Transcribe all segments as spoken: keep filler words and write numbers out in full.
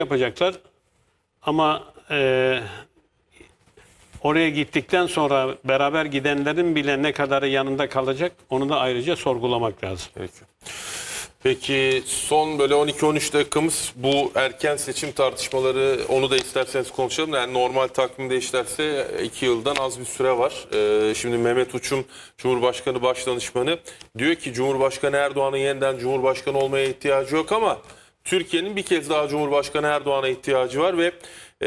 yapacaklar. Ama e, oraya gittikten sonra beraber gidenlerin bile ne kadarı yanında kalacak onu da ayrıca sorgulamak lazım. Peki. Peki son böyle on iki on üç dakikamız bu erken seçim tartışmaları, onu da isterseniz konuşalım. Yani normal takvimde işlerse iki yıldan az bir süre var. Ee, şimdi Mehmet Uçum Cumhurbaşkanı Başdanışmanı diyor ki Cumhurbaşkanı Erdoğan'ın yeniden Cumhurbaşkanı olmaya ihtiyacı yok ama Türkiye'nin bir kez daha Cumhurbaşkanı Erdoğan'a ihtiyacı var ve e,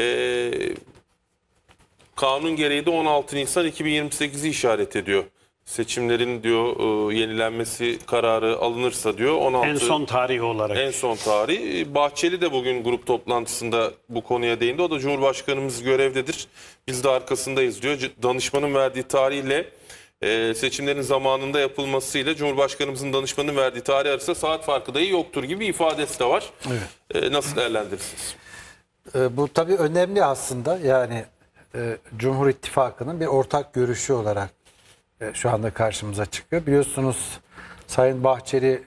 kanun gereği de on altı Nisan iki bin yirmi sekizi işaret ediyor. Seçimlerin diyor e, yenilenmesi kararı alınırsa diyor on altı En son tarihi olarak. en son tarih. Bahçeli de bugün grup toplantısında bu konuya değindi. O da Cumhurbaşkanımız görevdedir. Biz de arkasındayız diyor. Danışmanın verdiği tarihle e, seçimlerin zamanında yapılmasıyla Cumhurbaşkanımızın danışmanın verdiği tarih arasında saat farkı dahi yoktur gibi ifadesi de var. Evet. E, nasıl değerlendirirsiniz? E, bu tabii önemli aslında. Yani e, Cumhur İttifakı'nın bir ortak görüşü olarak e, şu anda karşımıza çıkıyor. Biliyorsunuz Sayın Bahçeli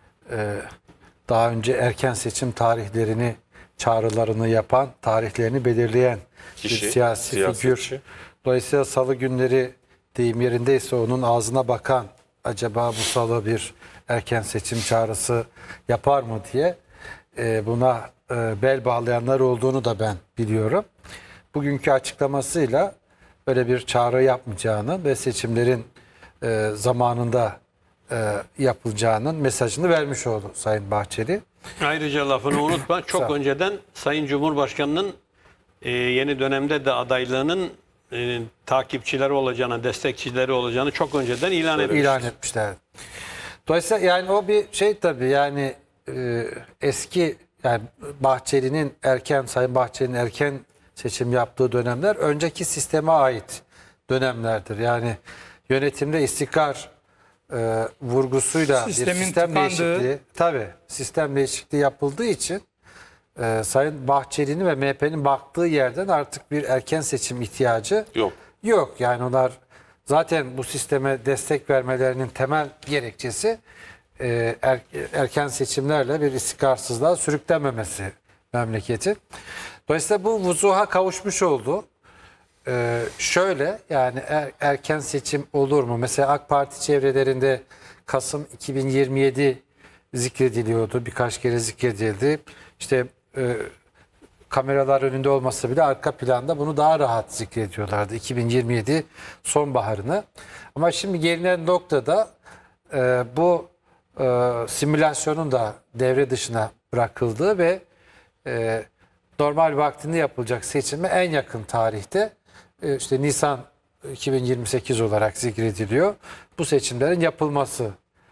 e, daha önce erken seçim tarihlerini, çağrılarını yapan, tarihlerini belirleyen Kişi, bir siyasi siyasetçi. figür. Dolayısıyla salı günleri deyim yerindeyse onun ağzına bakan, acaba bu salı bir erken seçim çağrısı yapar mı diye e, buna e, bel bağlayanlar olduğunu da ben biliyorum. Bugünkü açıklamasıyla böyle bir çağrı yapmayacağını ve seçimlerin e, zamanında e, yapılacağının mesajını vermiş oldu Sayın Bahçeli. Ayrıca lafını unutma. Çok Sağ ol. önceden Sayın Cumhurbaşkanı'nın e, yeni dönemde de adaylığının e, takipçileri olacağını, destekçileri olacağını çok önceden ilan etmiş. İlan etmişler. Dolayısıyla yani o bir şey tabii, yani e, eski, yani Bahçeli'nin erken, Sayın Bahçeli'nin erken seçim yaptığı dönemler önceki sisteme ait dönemlerdir. Yani yönetimde istikrar e, vurgusuyla Sistemin bir sistem tıkandığı. değişikliği, tabii sistem değişikliği yapıldığı için e, Sayın Bahçeli'nin ve M H P'nin baktığı yerden artık bir erken seçim ihtiyacı Yok. yok. Yani onlar zaten bu sisteme destek vermelerinin temel gerekçesi e, er, erken seçimlerle bir istikrarsızlığa sürüklenmemesi memleketin. Dolayısıyla bu vuzuha kavuşmuş oldu. Ee, şöyle, yani er, erken seçim olur mu? Mesela AK Parti çevrelerinde Kasım iki bin yirmi yedi zikrediliyordu. Birkaç kere zikredildi. İşte e, kameralar önünde olmasa bile arka planda bunu daha rahat zikrediyorlardı. iki bin yirmi yedi sonbaharını. Ama şimdi gelinen noktada e, bu e, simülasyonun da devre dışına bırakıldığı ve e, normal vaktinde yapılacak seçime en yakın tarihte e, işte Nisan iki bin yirmi sekiz olarak zikrediliyor. Bu seçimlerin yapılması.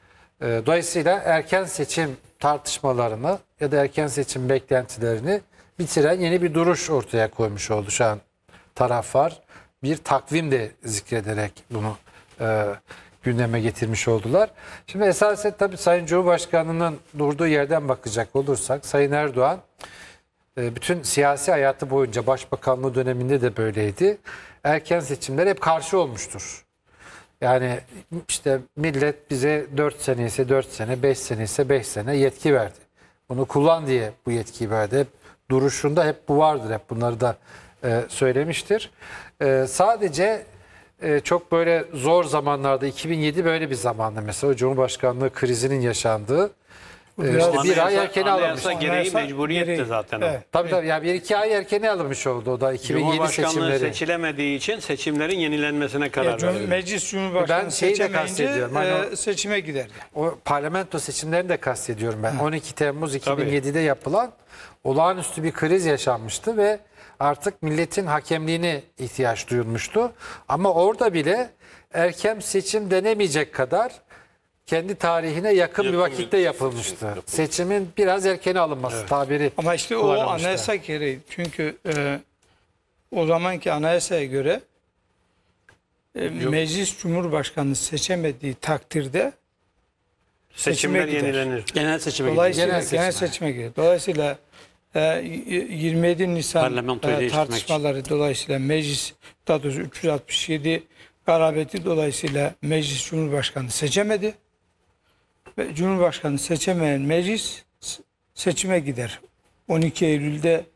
E, dolayısıyla erken seçim tartışmalarını ya da erken seçim beklentilerini bitiren yeni bir duruş ortaya koymuş oldu şu an taraflar. Bir takvim de zikrederek bunu e, gündeme getirmiş oldular. Şimdi esasen tabii Sayın Cumhurbaşkanı'nın durduğu yerden bakacak olursak Sayın Erdoğan bütün siyasi hayatı boyunca, başbakanlığı döneminde de böyleydi, erken seçimlere hep karşı olmuştur. Yani işte millet bize dört sene ise dört sene, beş sene ise beş sene yetki verdi. Bunu kullan diye bu yetkiyi verdi. Hep duruşunda hep bu vardır. Hep bunları da e, söylemiştir. E, sadece e, çok böyle zor zamanlarda, iki bin yedi böyle bir zamanda mesela o Cumhurbaşkanlığı krizinin yaşandığı, e, işte bir ay erkene Anayasa alınmış. gereği Anayasa mecburiyetti gereği. zaten o. Evet. Tabii tabii, yani bir iki ay erkene alınmış oldu o da iki bin yedi Cumhurbaşkanlığı seçimleri. seçilemediği için seçimlerin yenilenmesine karar Ya, Cum- verildi. Meclis Cumhurbaşkanı Ben şeyi de seçemeyince kastediyorum, hani o- e, seçime giderdi. O parlamento seçimlerini de kastediyorum ben. on iki Temmuz iki bin yedide yapılan olağanüstü bir kriz yaşanmıştı ve artık milletin hakemliğine ihtiyaç duyulmuştu. Ama orada bile erken seçim denemeyecek kadar kendi tarihine yakın, Yakın bir vakitte bir yapılmıştı. seçim yapıldı. Seçimin biraz erkene alınması tabiri Ama işte o kullanılmıştı. anayasa gereği. Çünkü e, o zamanki anayasaya göre e, meclis Cumhurbaşkanı seçemediği takdirde Seçimler seçime gider. yenilenir. Genel seçime Dolayısıyla Genel genel, seçime. seçime gidiyor. Dolayısıyla e, yirmi yedi Nisan Parlamentoyu e, değiştirmek tartışmaları dolayısıyla meclis, daha doğrusu üç yüz altmış yedi garabeti dolayısıyla meclis Cumhurbaşkanı seçemedi. Ve Cumhurbaşkanı seçemeyen meclis seçime gider. on iki Eylül'de